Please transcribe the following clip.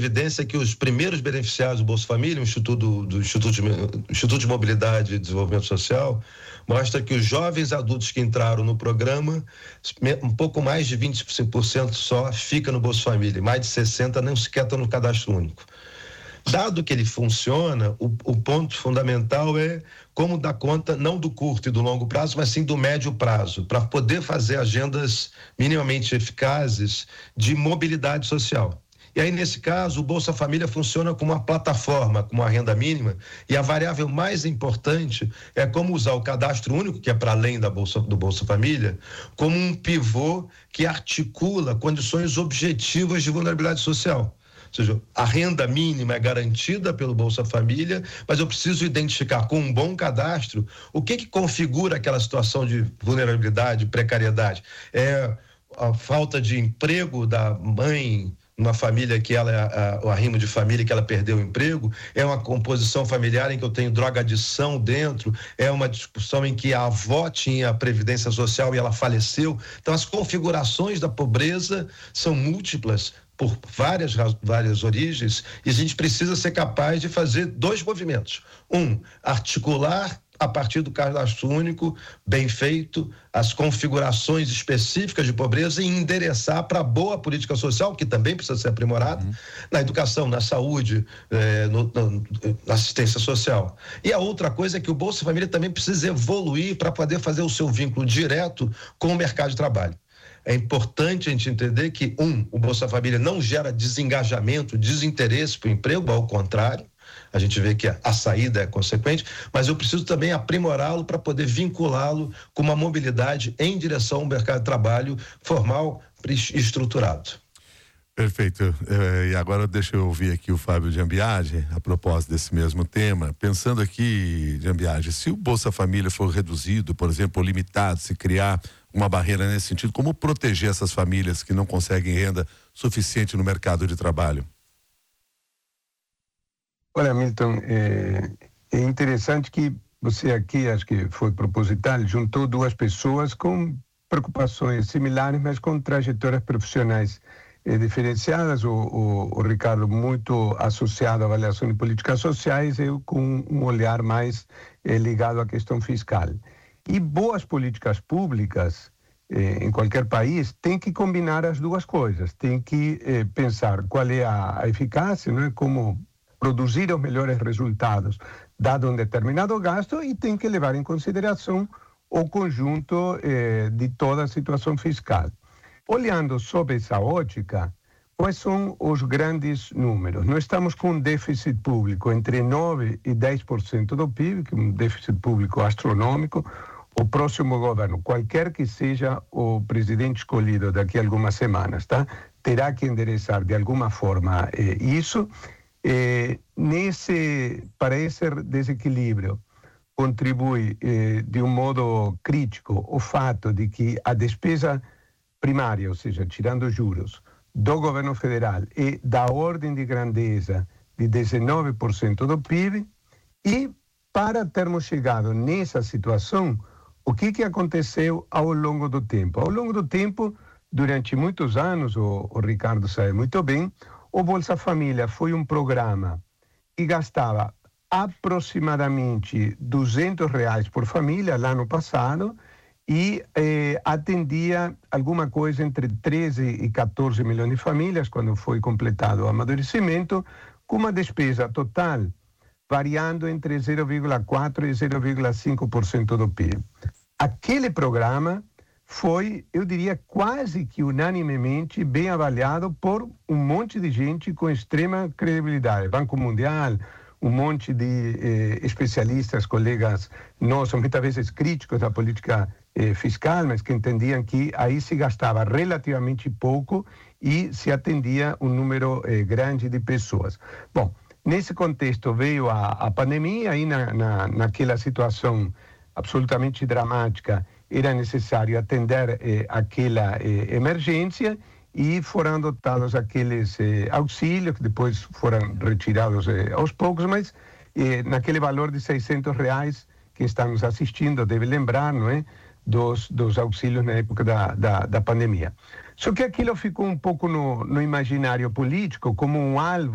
evidência que os primeiros beneficiários do Bolsa Família, o Instituto de Mobilidade e Desenvolvimento Social, mostra que os jovens adultos que entraram no programa, um pouco mais de 25% só fica no Bolsa Família, mais de 60% não sequer estão no cadastro único. Dado que ele funciona, o ponto fundamental é como dar conta não do curto e do longo prazo, mas sim do médio prazo, para poder fazer agendas minimamente eficazes de mobilidade social. E aí, nesse caso, o Bolsa Família funciona como uma plataforma, como uma renda mínima, e a variável mais importante é como usar o cadastro único, que é para além do Bolsa Família, como um pivô que articula condições objetivas de vulnerabilidade social. Ou seja, a renda mínima é garantida pelo Bolsa Família, mas eu preciso identificar com um bom cadastro o que configura aquela situação de vulnerabilidade, precariedade. É a falta de emprego da mãe, uma família que ela é o arrimo de família que ela perdeu o emprego, é uma composição familiar em que eu tenho drogadição dentro, é uma discussão em que a avó tinha previdência social e ela faleceu. Então as configurações da pobreza são múltiplas por várias origens, e a gente precisa ser capaz de fazer dois movimentos. Articular a partir do cadastro único, bem feito, as configurações específicas de pobreza e endereçar para a boa política social, que também precisa ser aprimorada, na educação, na saúde, na assistência social. E a outra coisa é que o Bolsa Família também precisa evoluir para poder fazer o seu vínculo direto com o mercado de trabalho. É importante a gente entender que, o Bolsa Família não gera desengajamento, desinteresse para o emprego, ao contrário, a gente vê que a saída é consequente, mas eu preciso também aprimorá-lo para poder vinculá-lo com uma mobilidade em direção ao mercado de trabalho formal e estruturado. Perfeito. E agora deixa eu ouvir aqui o Fábio Giambiagi, a propósito desse mesmo tema. Pensando aqui, Giambiagi, se o Bolsa Família for reduzido, por exemplo, ou limitado, se criar uma barreira nesse sentido, como proteger essas famílias que não conseguem renda suficiente no mercado de trabalho? Olha, Milton, é interessante que você aqui, acho que foi proposital, juntou duas pessoas com preocupações similares, mas com trajetórias profissionais diferenciadas. O Ricardo muito associado à avaliação de políticas sociais, eu com um olhar mais ligado à questão fiscal. E boas políticas públicas em qualquer país tem que combinar as duas coisas, tem que pensar qual é a eficácia, não é? Como produzir os melhores resultados dado um determinado gasto, e tem que levar em consideração o conjunto de toda a situação fiscal. Olhando sob essa ótica, quais são os grandes números? Nós estamos com um déficit público entre 9% e 10% do PIB, que é um déficit público astronômico. O próximo governo, qualquer que seja o presidente escolhido daqui a algumas semanas, tá? Terá que endereçar de alguma forma isso. Para esse desequilíbrio contribui de um modo crítico o fato de que a despesa primária, ou seja, tirando juros, do governo federal é da ordem de grandeza de 19% do PIB, e para termos chegado nessa situação, o que aconteceu ao longo do tempo? Ao longo do tempo, durante muitos anos, o Ricardo sabe muito bem, o Bolsa Família foi um programa que gastava aproximadamente R$200 por família lá no passado, e atendia alguma coisa entre 13 e 14 milhões de famílias quando foi completado o amadurecimento, com uma despesa total variando entre 0,4% e 0,5% do PIB. Aquele programa foi, eu diria, quase que unanimemente bem avaliado por um monte de gente com extrema credibilidade. Banco Mundial, um monte de especialistas, colegas nossos, muitas vezes críticos da política fiscal, mas que entendiam que aí se gastava relativamente pouco e se atendia um número grande de pessoas. Bom, nesse contexto veio a pandemia, aí naquela situação absolutamente dramática, era necessário atender aquela emergência, e foram adotados aqueles auxílios que depois foram retirados aos poucos, mas naquele valor de R$600 que estamos assistindo, deve lembrar, não é? Dos auxílios na época da pandemia. Só que aquilo ficou um pouco no imaginário político como um alvo